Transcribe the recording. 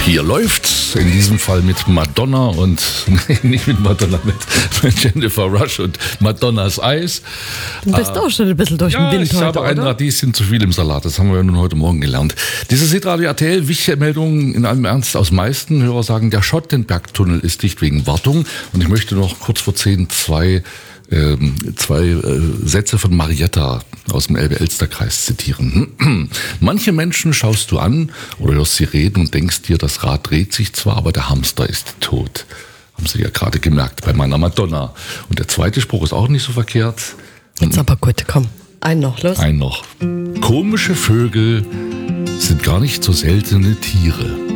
Hier läuft's, in diesem Fall mit Madonna und, nee, nicht mit Madonna, mit Jennifer Rush und Madonnas Eis. Du bist auch schon ein bisschen durch den Wind ich heute, habe ein oder? Radieschen zu viel im Salat, das haben wir ja nun heute Morgen gelernt. Dieses Hitradio RTL, wichtige Meldung in allem Ernst aus meisten Hörer sagen, der Schottenbergtunnel ist dicht wegen Wartung. Und ich möchte noch kurz vor 10 zwei Sätze von Marietta aus dem Elbe-Elster-Kreis zitieren. Manche Menschen schaust du an oder hörst sie reden und denkst dir, das Rad dreht sich zwar, aber der Hamster ist tot. Haben Sie ja gerade gemerkt bei meiner Madonna. Und der zweite Spruch ist auch nicht so verkehrt. Jetzt aber gut, komm. Einen noch, los. Ein noch. Komische Vögel sind gar nicht so seltene Tiere.